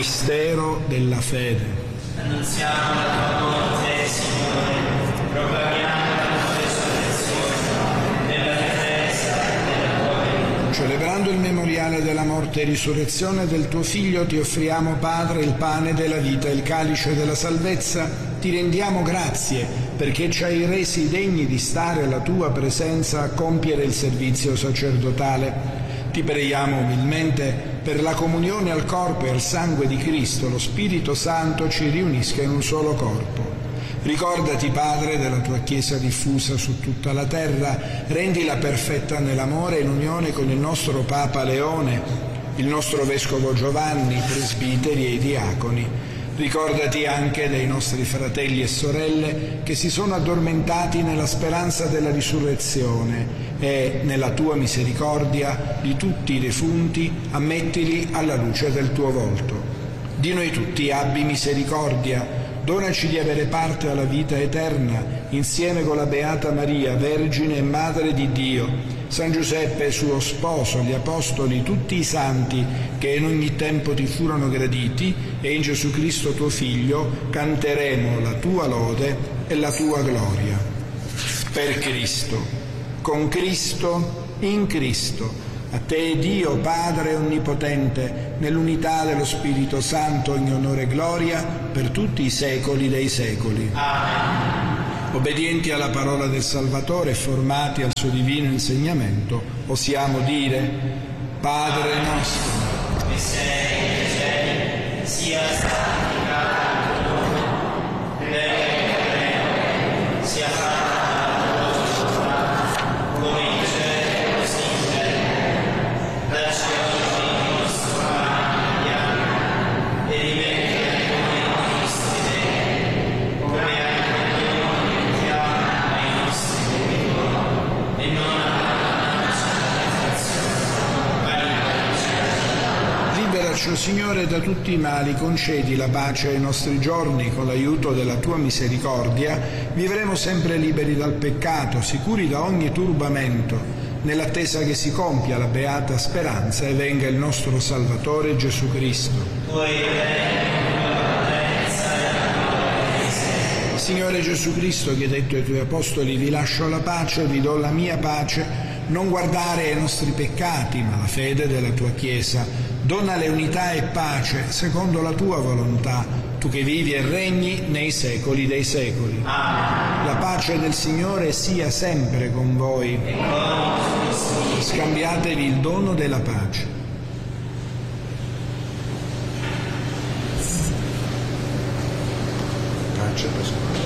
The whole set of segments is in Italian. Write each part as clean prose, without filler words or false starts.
Mistero della fede. Annunziamo la tua morte, Signore, proclamiamo la tua resurrezione nella difesa della tua venuta. Celebrando il memoriale della morte e risurrezione del tuo Figlio, ti offriamo, Padre, il pane della vita e il calice della salvezza. Ti rendiamo grazie perché ci hai resi degni di stare alla tua presenza a compiere il servizio sacerdotale. Ti preghiamo umilmente per la comunione al corpo e al sangue di Cristo, lo Spirito Santo ci riunisca in un solo corpo. Ricordati, Padre, della tua Chiesa diffusa su tutta la terra, rendila perfetta nell'amore e in unione con il nostro Papa Leone, il nostro Vescovo Giovanni, i presbiteri e i diaconi. Ricordati anche dei nostri fratelli e sorelle che si sono addormentati nella speranza della risurrezione e, nella tua misericordia, di tutti i defunti, ammettili alla luce del tuo volto. Di noi tutti abbi misericordia, donaci di avere parte alla vita eterna, insieme con la Beata Maria, Vergine e Madre di Dio, San Giuseppe, suo sposo, gli Apostoli, tutti i santi che in ogni tempo ti furono graditi, e in Gesù Cristo tuo Figlio canteremo la tua lode e la tua gloria. Per Cristo, con Cristo, in Cristo, a te Dio Padre Onnipotente, nell'unità dello Spirito Santo, ogni onore e gloria per tutti i secoli dei secoli. Amen. Obbedienti alla parola del Salvatore e formati al suo divino insegnamento, osiamo dire: Padre nostro, che sei nei cieli, sia santificato il tuo nome, venga il regno, sia fatta la tua volontà, come in cielo così in terra. Dacci oggi il nostro pane quotidiano e rimetti a noi i nostri debiti, come anche noi rimettiamo ai nostri debitori, e non abbandonarci alla tentazione, ma liberaci dal male. liberaci, o Signore, da tutti i mali, concedi la pace ai nostri giorni, con l'aiuto della tua misericordia vivremo sempre liberi dal peccato, sicuri da ogni turbamento, nell'attesa che si compia la beata speranza e venga il nostro Salvatore Gesù Cristo. Tuoi beni, la potenza e la gloria. Signore Gesù Cristo, che hai detto ai tuoi apostoli: vi lascio la pace, vi do la mia pace, non guardare ai nostri peccati, ma alla fede della tua Chiesa. Donale unità e pace secondo la tua volontà, tu che vivi e regni nei secoli dei secoli. Amen. La pace del Signore sia sempre con voi. E con il tuo Spirito. Scambiatevi il dono della pace. Pace Pasquale.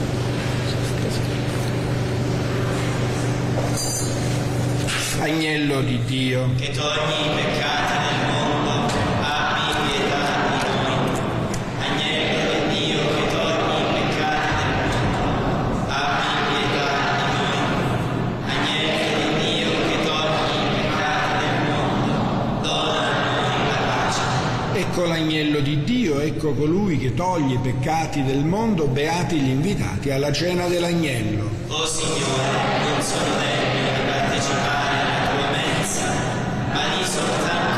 Agnello di Dio, che togli i peccati del mondo, abbi pietà di noi. Agnello di Dio, che togli i peccati del mondo, abbi pietà di noi. Agnello di Dio, che togli i peccati del mondo, dona a noi la pace. ecco l'agnello di Dio, ecco colui che toglie i peccati del mondo, beati gli invitati alla cena dell'agnello. O Signore, non sono degno di partecipare alla tua mensa, ma di soltanto